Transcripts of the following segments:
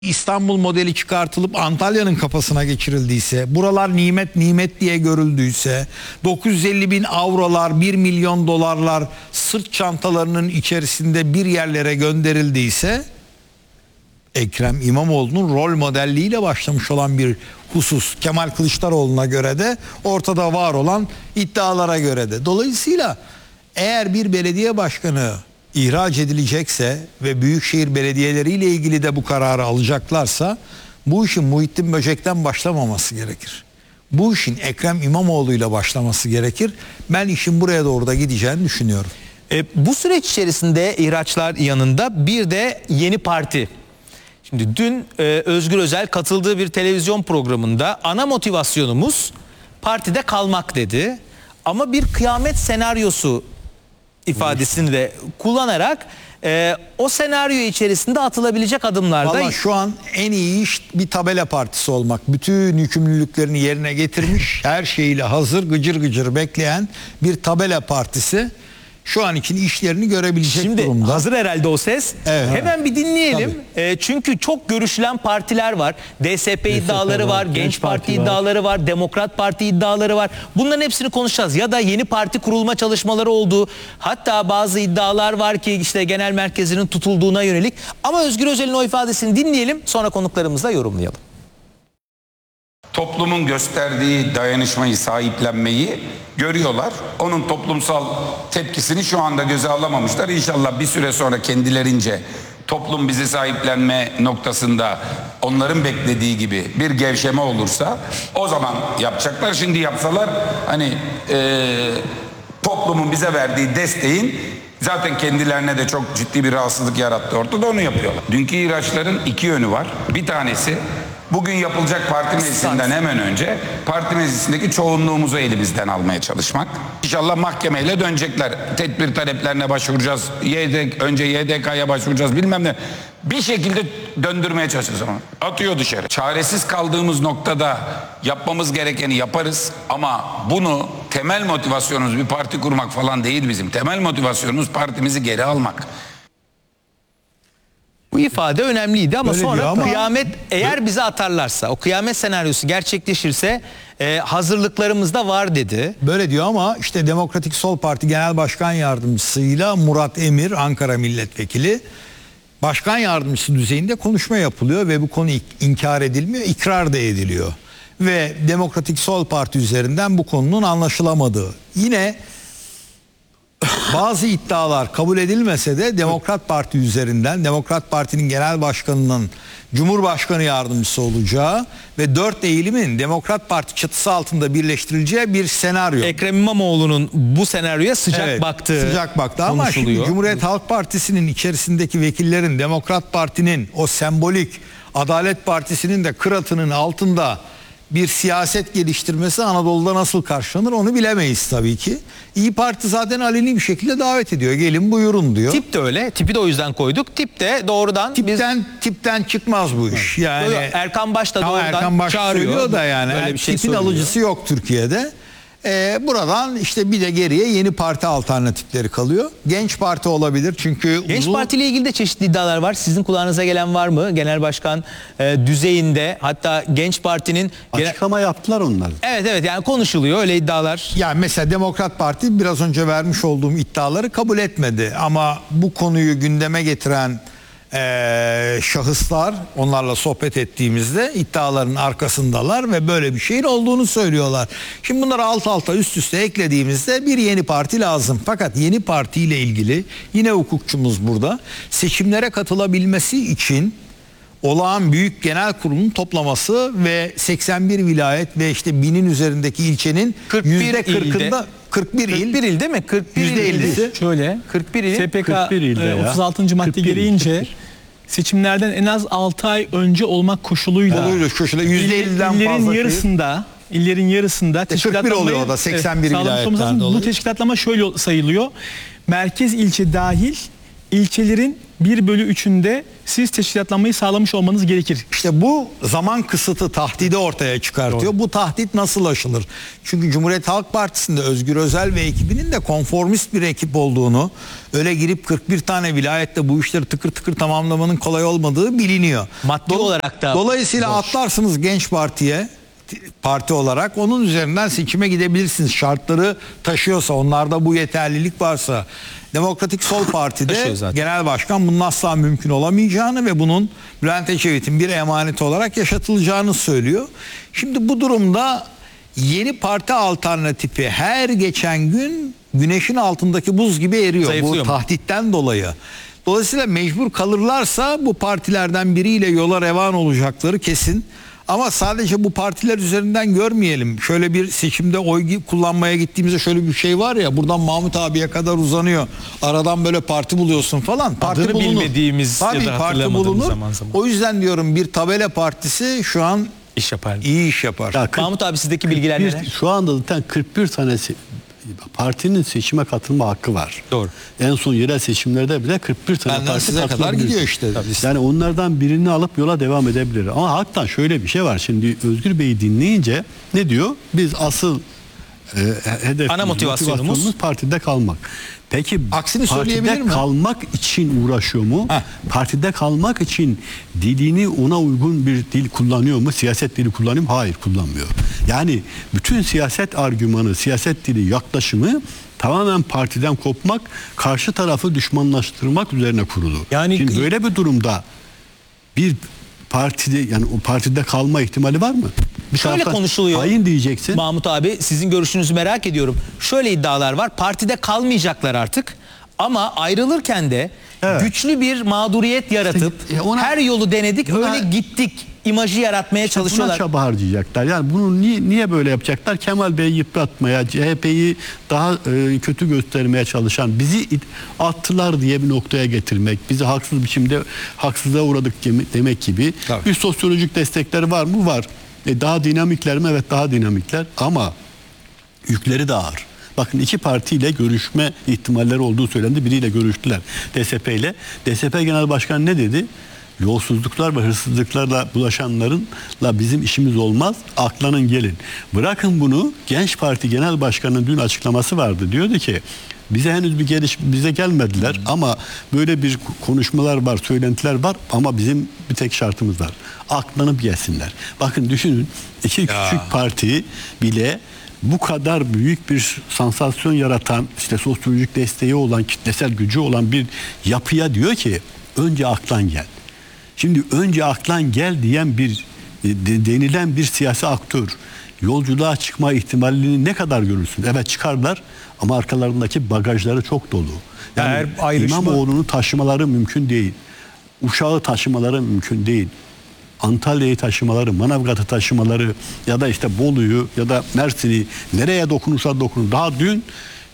İstanbul modeli çıkartılıp Antalya'nın kafasına geçirildiyse, buralar nimet nimet diye görüldüyse, 950 bin avrolar, 1 milyon dolarlar sırt çantalarının içerisinde bir yerlere gönderildiyse, Ekrem İmamoğlu'nun rol modelliğiyle başlamış olan bir husus, Kemal Kılıçdaroğlu'na göre de ortada var olan iddialara göre de. Dolayısıyla eğer bir belediye başkanı ihraç edilecekse ve büyükşehir belediyeleriyle ilgili de bu kararı alacaklarsa, bu işin Muhittin Böcek'ten başlamaması gerekir. Bu işin Ekrem İmamoğlu'yla başlaması gerekir. Ben işin buraya doğru da gideceğini düşünüyorum. Bu süreç içerisinde ihraçlar yanında bir de yeni parti. Şimdi dün Özgür Özel katıldığı bir televizyon programında ana motivasyonumuz partide kalmak dedi. Ama bir kıyamet senaryosu ifadesini de kullanarak o senaryo içerisinde atılabilecek adımlarda... Valla şu an en iyi iş bir tabela partisi olmak. Bütün yükümlülüklerini yerine getirmiş, her şeyiyle hazır, gıcır gıcır bekleyen bir tabela partisi şu an için işlerini görebilecek Şimdi durumda. Şimdi hazır herhalde o ses. Evet. Hemen bir dinleyelim. Çünkü çok görüşülen partiler var. DSP iddiaları var, Genç Parti iddiaları var, Demokrat Parti iddiaları var. Bunların hepsini konuşacağız. Ya da yeni parti kurulma çalışmaları olduğu, hatta bazı iddialar var ki işte genel merkezinin tutulduğuna yönelik. Ama Özgür Özel'in o ifadesini dinleyelim, sonra konuklarımızla yorumlayalım. Toplumun gösterdiği dayanışmayı, sahiplenmeyi görüyorlar. Onun toplumsal tepkisini şu anda göze alamamışlar. İnşallah bir süre sonra kendilerince toplum bizi sahiplenme noktasında onların beklediği gibi bir gevşeme olursa o zaman yapacaklar. Şimdi yapsalar hani toplumun bize verdiği desteğin zaten kendilerine de çok ciddi bir rahatsızlık yarattı ortada, onu yapıyorlar. Dünkü ihraçların iki yönü var. Bir tanesi bugün yapılacak parti meclisinden hemen önce parti meclisindeki çoğunluğumuzu elimizden almaya çalışmak. İnşallah mahkemeyle dönecekler. Tedbir taleplerine başvuracağız. Önce YDK'ya başvuracağız, bilmem ne. Bir şekilde döndürmeye çalışacağız ama. Atıyor dışarı. Çaresiz kaldığımız noktada yapmamız gerekeni yaparız ama bunu temel motivasyonumuz bir parti kurmak falan değil bizim. Temel motivasyonumuz partimizi geri almak. Bu ifade önemliydi ama Öyle sonra ama kıyamet eğer bize atarlarsa, o kıyamet senaryosu gerçekleşirse hazırlıklarımız da var dedi. Böyle diyor ama işte Demokratik Sol Parti Genel Başkan Yardımcısıyla Murat Emir, Ankara Milletvekili, başkan yardımcısı düzeyinde konuşma yapılıyor ve bu konu inkar edilmiyor, ikrar da ediliyor. Ve Demokratik Sol Parti üzerinden bu konunun anlaşılamadığı. Yine bazı iddialar kabul edilmese de Demokrat Parti üzerinden Demokrat Parti'nin genel başkanının Cumhurbaşkanı yardımcısı olacağı ve 4 eğilimin Demokrat Parti çatısı altında birleştirileceği bir senaryo. Ekrem İmamoğlu'nun bu senaryoya sıcak baktığı sıcak baktı ama şimdi Cumhuriyet Halk Partisi'nin içerisindeki vekillerin Demokrat Parti'nin o sembolik Adalet Partisi'nin de kıratının altında bir siyaset geliştirmesi Anadolu'da nasıl karşılanır onu bilemeyiz tabii ki. İYİ Parti zaten aleni bir şekilde davet ediyor. Gelin buyurun diyor. Tip de öyle. Tipi de o yüzden koyduk. Tip de doğrudan tipten çıkmaz bu iş. Yani Erkan Baş da doğrudan Erkan Baş çağırıyor. Söylüyor da yani. Böyle bir şey tipin alıcısı yok Türkiye'de. Buradan işte bir de geriye yeni parti alternatifleri kalıyor. Genç Parti olabilir çünkü Genç Parti ile ilgili de çeşitli iddialar var. Sizin kulağınıza gelen var mı? Genel Başkan düzeyinde, hatta Genç Parti'nin açıklama yaptılar onlar. Evet yani konuşuluyor öyle iddialar. Yani mesela Demokrat Parti biraz önce vermiş olduğum iddiaları kabul etmedi ama bu konuyu gündeme getiren şahıslar, onlarla sohbet ettiğimizde iddiaların arkasındalar ve böyle bir şeyin olduğunu söylüyorlar. Şimdi bunları alt alta üst üste eklediğimizde bir yeni parti lazım. Fakat yeni partiyle ilgili yine hukukçumuz burada, seçimlere katılabilmesi için olağan büyük genel kurulun toplaması ve 81 vilayet ve işte 1000'in üzerindeki ilçenin %40'ında 41 il değil mi? 41 %50'si. Şöyle 41 il. SPK 36. madde 41 gereğince seçimlerden en az 6 ay önce olmak koşuluyla %50'den fazla illerin yarısında 41 oluyor o da 81 vilayetlerde bu teşkilatlama şöyle sayılıyor. Merkez ilçe dahil ilçelerin 1/3'ünde siz teşkilatlanmayı sağlamış olmanız gerekir. İşte bu zaman kısıtı tahdidi ortaya çıkartıyor. Bu tahdit nasıl aşılır? Çünkü Cumhuriyet Halk Partisi'nde Özgür Özel ve ekibinin de konformist bir ekip olduğunu, öyle girip 41 tane vilayette bu işleri tıkır tıkır tamamlamanın kolay olmadığı biliniyor. Maddi olarak da Dolayısıyla zor. atlarsınız Genç Parti'ye, parti olarak onun üzerinden seçime gidebilirsiniz. Şartları taşıyorsa, onlarda bu yeterlilik varsa. Demokratik Sol Parti'de Taşıyor zaten. genel başkan bunun asla mümkün olamayacağını ve bunun Bülent Ecevit'in bir emaneti olarak yaşatılacağını söylüyor. Şimdi bu durumda yeni parti alternatifi her geçen gün güneşin altındaki buz gibi eriyor. Zayıflıyor Bu mu? tahditten dolayı. Dolayısıyla mecbur kalırlarsa bu partilerden biriyle yola revan olacakları kesin. Ama sadece bu partiler üzerinden görmeyelim. Şöyle bir seçimde oy kullanmaya gittiğimizde şöyle bir şey var ya, buradan Mahmut abiye kadar uzanıyor. Aradan böyle parti buluyorsun falan. Parti Adını bulunur. bilmediğimiz ya Tabii da parti hatırlamadığımız bulunur. zaman zaman. O yüzden diyorum bir tabela partisi şu an iş yapar. iyi iş yapar. Ya 40 Mahmut abi sizdeki bilgiler neler? Şu anda zaten 41 tane partinin seçime katılma hakkı var. Doğru. En son yerel seçimlerde bile 41 tane Benden parti size kadar katılabilir. gidiyor işte. Yani onlardan birini alıp yola devam edebilir. Ama hatta şöyle bir şey var. Şimdi Özgür Bey'i dinleyince ne diyor? Biz asıl hedefimiz, Ana motivasyonumuz partide kalmak. Peki Aksini söyleyebilir partide mi? kalmak için uğraşıyor mu? Heh. Partide kalmak için dilini ona uygun bir dil kullanıyor mu? Siyaset dili kullanıyor mu? Hayır, kullanmıyor. Yani bütün siyaset argümanı, siyaset dili yaklaşımı tamamen partiden kopmak, karşı tarafı düşmanlaştırmak üzerine kurulu. Yani- Şimdi böyle bir durumda bir partide, yani o partide kalma ihtimali var mı? Bir Şöyle tarafa konuşuluyor. hain diyeceksin. Mahmut abi sizin görüşünüzü merak ediyorum. Şöyle iddialar var. Partide kalmayacaklar artık. Ama ayrılırken de Evet. güçlü bir mağduriyet yaratıp İşte, ona- her yolu denedik buna- öyle gittik imajı yaratmaya Buna çalışıyorlar. çaba harcayacaklar. Yani bunu niye böyle yapacaklar? Kemal Bey'i yıpratmaya, CHP'yi daha kötü göstermeye çalışan, bizi attılar diye bir noktaya getirmek, bizi haksız biçimde haksızlığa uğradık demek gibi. Tabii. Bir sosyolojik destekleri var mı? Var. Daha dinamikler mi? Evet, daha dinamikler. Ama yükleri de ağır. Bakın iki partiyle görüşme ihtimalleri olduğu söylendi. Biriyle görüştüler. DSP ile. DSP Genel Başkanı ne dedi? Yolsuzluklar ve hırsızlıklarla bulaşanlarla bizim işimiz olmaz. Aklanın gelin. Bırakın bunu. Genç Parti Genel Başkanı'nın dün açıklaması vardı. Diyordu ki bize henüz bize gelmediler ama böyle bir konuşmalar var, söylentiler var ama bizim bir tek şartımız var. Aklanıp gelsinler. Bakın düşünün, iki küçük parti bile bu kadar büyük bir sansasyon yaratan, işte sosyolojik desteği olan, kitlesel gücü olan bir yapıya diyor ki önce aklan gel. Şimdi önce aklan gel diyen denilen bir siyasi aktör yolculuğa çıkma ihtimalini ne kadar görürsün? Evet, çıkarlar ama arkalarındaki bagajları çok dolu. Yani Eğer ayrışma- İmamoğlu'nu taşımaları mümkün değil. Uşağı taşımaları mümkün değil. Antalya'yı taşımaları, Manavgat'ı taşımaları ya da işte Bolu'yu ya da Mersin'i nereye dokunursa dokunur. Daha dün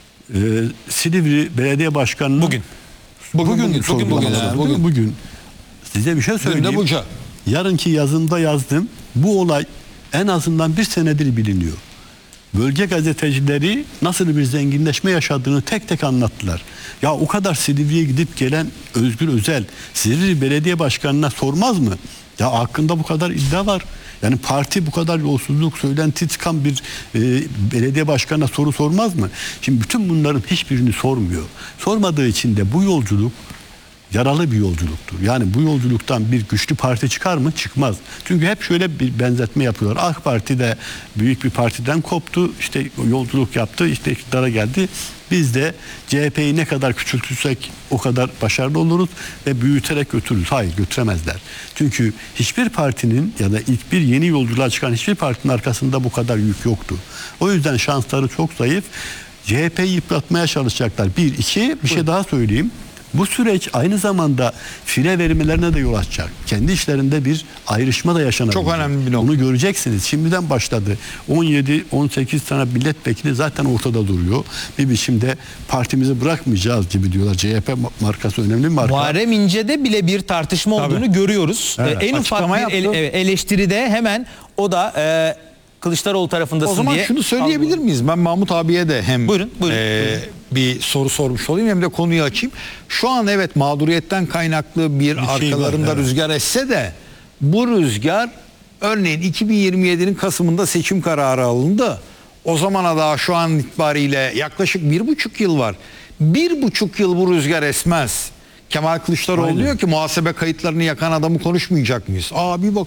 Silivri Belediye Başkanı'nın Bugün sorgulamaları. Bugün size bir şey söyleyeyim. Buca. Yarınki yazımda yazdım. Bu olay en azından bir senedir biliniyor. Bölge gazetecileri nasıl bir zenginleşme yaşadığını tek tek anlattılar. Ya o kadar Silivri'ye gidip gelen Özgür Özel Silivri Belediye Başkanı'na sormaz mı? Ya hakkında bu kadar iddia var. Yani parti bu kadar yolsuzluk, söylenti çıkan bir belediye başkanına soru sormaz mı? Şimdi bütün bunların hiçbirini sormuyor. Sormadığı için de bu yolculuk yaralı bir yolculuktur. Yani bu yolculuktan bir güçlü parti çıkar mı? Çıkmaz. Çünkü hep şöyle bir benzetme yapıyorlar. AK Parti de büyük bir partiden koptu. İşte yolculuk yaptı. İşte iktidara geldi. Biz de CHP'yi ne kadar küçültürsek o kadar başarılı oluruz ve büyüterek götürürüz. Hayır, götüremezler. Çünkü hiçbir partinin ya da ilk bir yeni yolculuğa çıkan hiçbir partinin arkasında bu kadar yük yoktu. O yüzden şansları çok zayıf. CHP'yi yıpratmaya çalışacaklar. Bir, iki, bir şey daha söyleyeyim. Bu süreç aynı zamanda fire vermelerine de yol açacak. Kendi işlerinde bir ayrışma da yaşanabilir. Çok önemli bir nokta. Bunu göreceksiniz. Şimdiden başladı. 17-18 tane milletvekili zaten ortada duruyor. Bir biçimde partimizi bırakmayacağız gibi diyorlar. CHP markası önemli bir marka. Muharrem İnce'de bile bir tartışma olduğunu görüyoruz. Evet. En ufak Açıklama bir yaptı. eleştiride hemen o da Kılıçdaroğlu tarafındasın O zaman diye. şunu söyleyebilir miyiz? Ben Mahmut abiye de hem Buyurun. bir soru sormuş olayım hem de konuyu açayım. Şu an evet mağduriyetten kaynaklı bir şey arkalarında var, evet. rüzgar esse de bu rüzgar örneğin 2027'nin Kasım'ında seçim kararı alındı. O zamana daha şu an itibariyle yaklaşık 1,5 yıl var. 1,5 yıl bu rüzgar esmez. Kemal Kılıçdaroğlu Aynen. diyor ki muhasebe kayıtlarını yakan adamı konuşmayacak mıyız? Bir